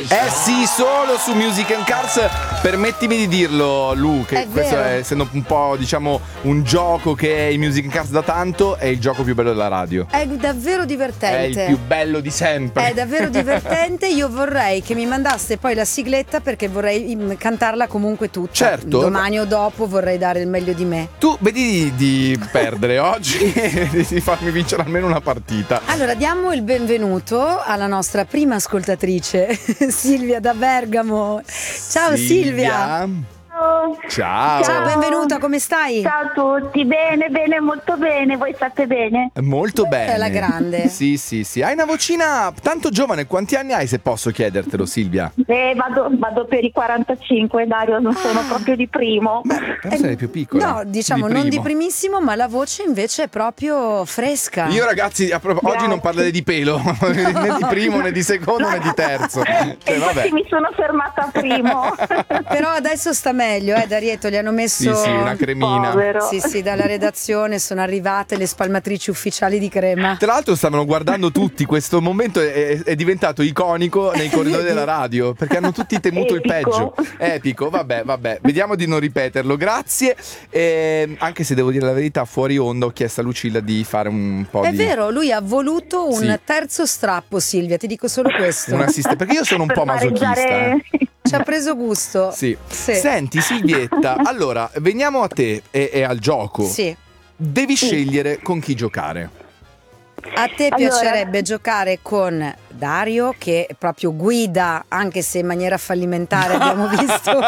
sì, solo su Music and Cars. Permettimi di dirlo, Lu, che questo è, essendo un po', diciamo, un gioco che è in Music and Cars da tanto, è il gioco più bello della radio. È davvero divertente. È il più bello di sempre. È davvero divertente. Io vorrei che mi mandaste poi la sigletta, perché vorrei cantarla comunque tutta. Certo. Domani o dopo vorrei dare il meglio di me. Tu vedi di perdere oggi e di farmi vincere almeno una partita. Allora, diamo il benvenuto alla nostra prima ascoltatrice, Silvia da Bergamo. Ciao Silvia. Ciao. Ciao, benvenuta, come stai? Ciao a tutti, bene, molto bene, voi state bene? Molto bene. È la grande. Sì. Hai una vocina tanto giovane, quanti anni hai, se posso chiedertelo, Silvia? Vado per i 45, Dario, non sono proprio di primo. Però sei più piccola. No, diciamo non di primissimo, ma la voce invece è proprio fresca. Io ragazzi, oggi non parlerei di pelo, né di primo, né di secondo, né di terzo. Infatti mi sono fermata a primo. Però adesso sta meglio, Darietto, gli hanno messo sì, una cremina. Povero. Sì, dalla redazione sono arrivate le spalmatrici ufficiali di crema. Tra l'altro stavano guardando tutti, questo momento è diventato iconico nei corridoi della radio, perché hanno tutti temuto il peggio. Epico, vabbè, vediamo di non ripeterlo, grazie. Anche se devo dire la verità, fuori onda ho chiesto a Lucilla di fare un po' È vero, lui ha voluto un terzo strappo, Silvia, ti dico solo questo. Un assistente, perché io sono un po' masochista. Ci ha preso gusto. Sì. Senti Silvietta, allora veniamo a te e al gioco. Sì. Devi scegliere con chi giocare. A te piacerebbe giocare con Dario, che proprio guida, anche se in maniera fallimentare abbiamo visto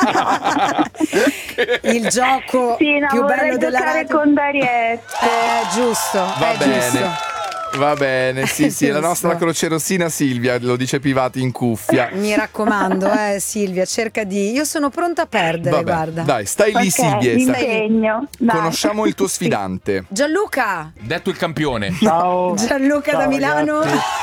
il gioco più bello della radio. Con Darietto. Giusto. Va bene. Giusto. Va bene, sì, la nostra crocerossina Silvia, lo dice Pivati in cuffia. Mi raccomando, Silvia, cerca di... Io sono pronta a perdere, Vabbè, guarda. Dai, stai lì Silvietta. Impegno. Conosciamo il tuo sfidante. Gianluca. Detto il campione. Ciao. Gianluca da Milano.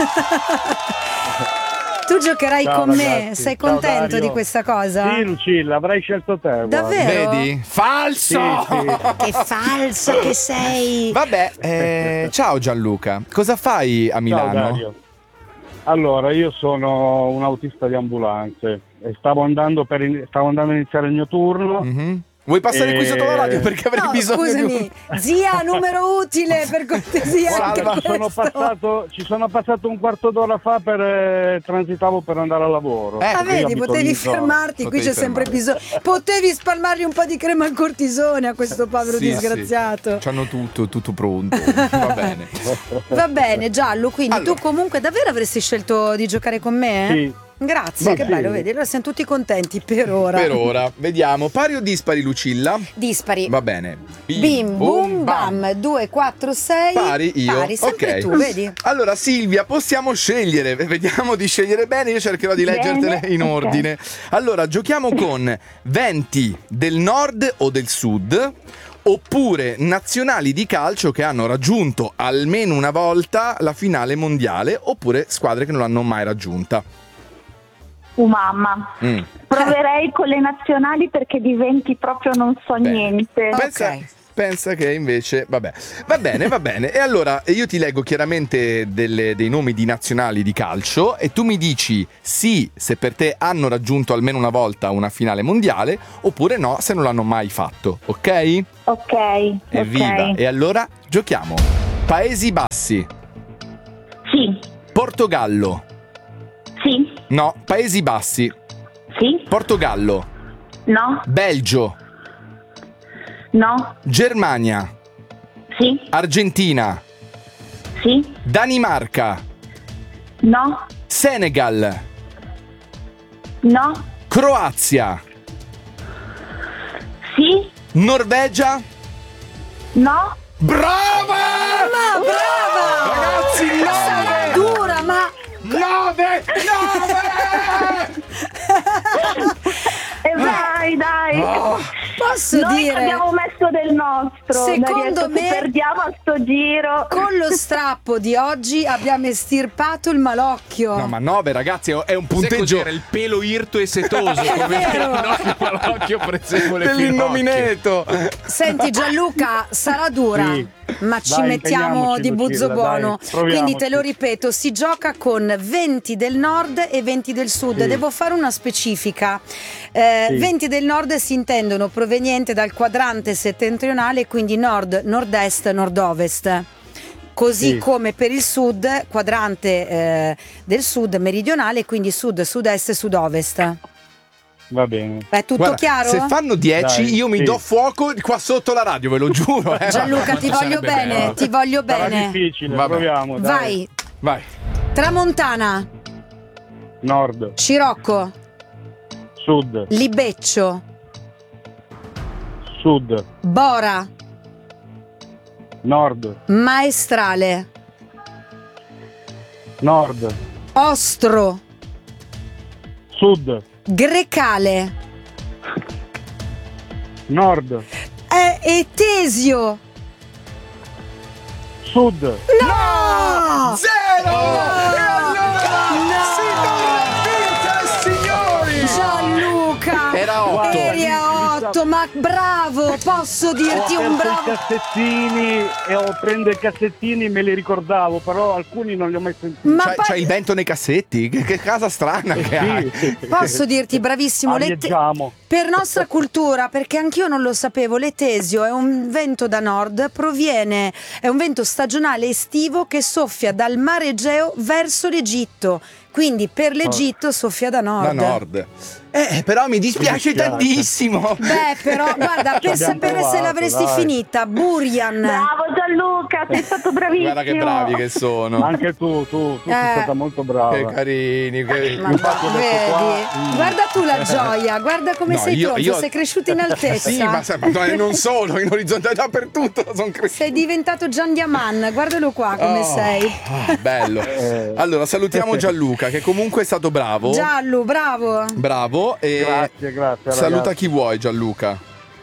Tu giocherai con me, sei contento di questa cosa? Sì, Lucilla, avrei scelto te. Davvero? Vedi? Falso! Sì. Che falsa che sei! Vabbè, ciao Gianluca, cosa fai a Milano? Ciao Dario. Allora, io sono un autista di ambulanze e stavo andando a iniziare il mio turno. Mm-hmm. Vuoi passare qui sotto la radio perché avrei bisogno scusami, zia, numero utile per cortesia. Salva, ci sono passato un quarto d'ora fa transitavo per andare al lavoro. Vedi, potevi fermarti, qui c'è sempre bisogno. Potevi spalmargli un po' di crema al cortisone a questo povero disgraziato. C'hanno tutto pronto. Va bene. Va bene, Giallo, quindi tu comunque davvero avresti scelto di giocare con me? Sì. Grazie, che bello, vedi, allora siamo tutti contenti per ora. Per ora, vediamo, pari o dispari Lucilla? Dispari. Va bene. Bim, boom, bam, 2, 4, 6. Pari io. Pari, sempre tu, vedi? Allora Silvia, possiamo scegliere, vediamo di scegliere bene, io cercherò di leggertele in ordine. Allora, giochiamo con venti del nord o del sud, oppure nazionali di calcio che hanno raggiunto almeno una volta la finale mondiale, oppure squadre che non l'hanno mai raggiunta. Mamma. Proverei con le nazionali perché di 20 proprio non so niente. Pensa che invece va bene. E allora io ti leggo chiaramente dei nomi di nazionali di calcio e tu mi dici sì se per te hanno raggiunto almeno una volta una finale mondiale, oppure no se non l'hanno mai fatto, ok? Ok. Evviva. E allora giochiamo. Paesi Bassi. Sì. Portogallo. Sì. No. Paesi Bassi. Sì. Portogallo. No. Belgio. No. Germania. Sì. Argentina. Sì. Danimarca. No. Senegal. No. Croazia. Sì. Norvegia. No. Brava! Ma brava! Ragazzi, 9! Dura, ma 9! E dai. posso Noi dire, abbiamo messo del nostro. secondo me perdiamo a sto giro. con lo strappo di oggi abbiamo estirpato il malocchio. No, ma 9 ragazzi è un punteggio. Era il pelo irto e setoso come il malocchio prezzemolo dell'innomineto. Senti Gianluca, sarà dura. Sì. Ma ci Dai, mettiamo impegniamoci, di buzzo Lucilla, buono. dai, proviamoci. Quindi te lo ripeto, si gioca con 20 del nord e 20 del sud. Sì. Devo fare una specifica. 20 del nord si intendono proveniente dal quadrante settentrionale, quindi nord, nord-est, nord-ovest. Così Sì. come per il sud, quadrante del sud meridionale, quindi sud, sud-est, sud-ovest. Va bene. È tutto Guarda, chiaro? se fanno 10 Dai, io mi sì. do fuoco qua sotto la radio, ve lo giuro. Gianluca, ti voglio sarebbe bene, bello. ti voglio Sarà bene. difficile, Vabbè. proviamo. Dai. Vai. Vai. Tramontana, Nord, Scirocco, sud, Libeccio, sud, Bora, nord, Maestrale, nord, Ostro, sud, Grecale, nord, Etesio. sud. No! Zero! E allora No! si dovrà vincere, signori! Gianluca, Era 8. eri a 8, ma bravo, posso dirti Ho un aperto bravo. i cassettini e ho preso i cassettini e me li ricordavo, però alcuni non li ho mai sentiti. Ma C'hai il vento nei cassetti? Che casa strana che hai. Sì. posso dirti bravissimo, Arieggiamo. per nostra cultura, perché anch'io non lo sapevo, l'Etesio è un vento da nord, è un vento stagionale estivo che soffia dal mare Egeo verso l'Egitto, quindi per l'Egitto soffia da nord. Da nord. Però mi dispiace Mi dispiace. tantissimo. Beh, però guarda, per Abbiamo sapere se provato, l'avresti dai. finita, Burian. Bravo Gianluca, sei stato bravissimo. Guarda che bravi che sono. Anche tu sei stata molto brava. Che carini. Ma Infatti ho detto vedi, qua, guarda tu la gioia, guarda come No, sei io- pronto, io- sei cresciuto in altezza. Sì, ma non solo, in orizzontale dappertutto sono cresciuto. Sei diventato Gian Diaman, guardalo qua come Oh, sei. bello. Allora, salutiamo Gianluca che comunque è stato bravo. Giallo, bravo. Bravo. E Grazie saluta ragazzi. chi vuoi, Gianluca.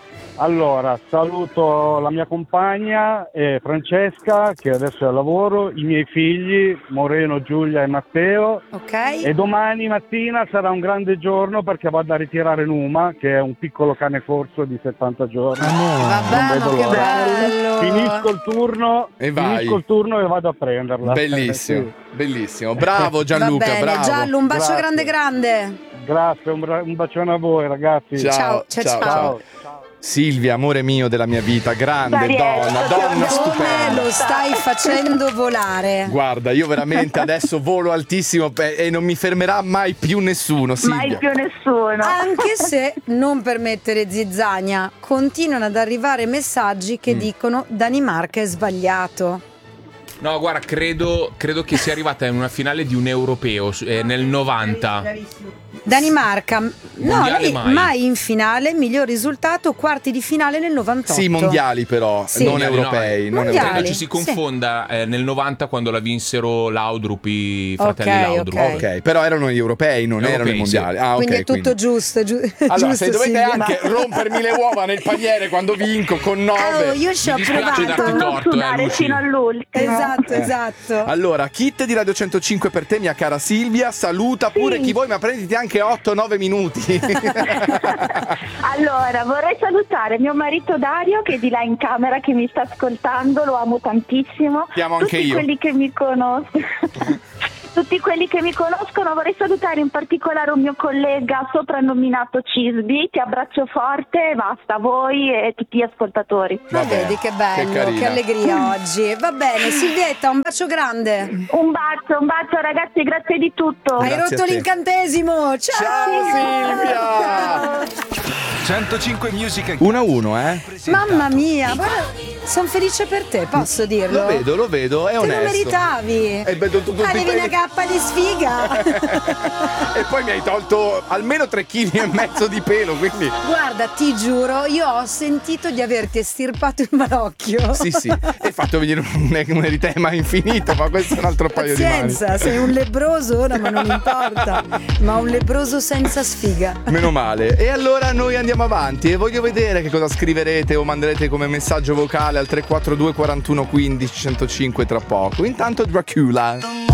Allora, saluto la mia compagna Francesca, che adesso è al lavoro, i miei figli Moreno, Giulia e Matteo. Ok. E domani mattina sarà un grande giorno perché vado a ritirare Numa, che è un piccolo cane corso di 70 giorni. Vabbè, vedo ma che l'ora. bello. Finisco il turno E vai. finisco il turno e vado a prenderla. Bellissimo, Sì. bellissimo. Bravo Gianluca, Va bene, bravo. Giallo, un bacio Grazie. grande grande. Grazie, un bacione a voi ragazzi. Ciao, ciao, ciao. Ciao. Silvia, amore mio della mia vita, grande Dariella, donna Come stupenda. lo stai facendo volare? Guarda, io veramente adesso volo altissimo e non mi fermerà mai più nessuno, Silvia. Mai più nessuno. Anche se, non per mettere zizzania, continuano ad arrivare messaggi che dicono Danimarca è sbagliato. No, guarda, credo che sia arrivata in una finale di un europeo nel 90. Danimarca, no, Mondiale mai. in finale, miglior risultato, quarti di finale nel 98. Sì, mondiali però, Sì. non Mondiali, europei. no, non Mondiali. europei. Credo ci si confonda nel 90 quando la vinsero Laudrup, i fratelli Ok, Laudrup. ok. Ok, però erano gli europei, non erano i Europei, sì. mondiali. Ah, ok, quindi è tutto giusto. Allora, giusto, se dovete Silvia. anche rompermi le uova nel paniere quando vinco con 9. Oh, io ci ho Mi dispiace provato. darti Non torto, sudare Luci. fino all'ultimo. Esatto. Allora, kit di Radio 105 per te, mia cara Silvia. Saluta pure chi vuoi, ma prenditi anche 8-9 minuti. Allora, vorrei salutare mio marito Dario che è di là in camera che mi sta ascoltando, lo amo tantissimo. Ti amo anche Tutti io. quelli che mi conoscono. Tutti quelli che mi conoscono, vorrei salutare in particolare un mio collega soprannominato Cisbi, ti abbraccio forte, basta, a voi e tutti gli ascoltatori. Ma Vabbè, vedi che bello, che carina. allegria oggi. Va bene, Silvietta, un bacio grande. Un bacio ragazzi, grazie di tutto. Hai Grazie rotto a te. l'incantesimo. Ciao. Ciao Silvia! 105 Music 1-1, eh? Mamma mia, sono felice per te, posso dirlo? Lo vedo, è Te onesto. lo meritavi. Avevi una cappa di sfiga. E poi mi hai tolto almeno 3,5 kg di pelo, quindi... Guarda, ti giuro, io ho sentito di averti estirpato il malocchio. Sì, e fatto venire un eritema infinito, ma questo è un altro paio di mani. Pazienza, sei un lebbroso ora, ma non importa. Ma un lebbroso senza sfiga. Meno male. E allora noi andiamo avanti e voglio vedere che cosa scriverete o manderete come messaggio vocale al 342 41 15 105 tra poco. Intanto Dracula.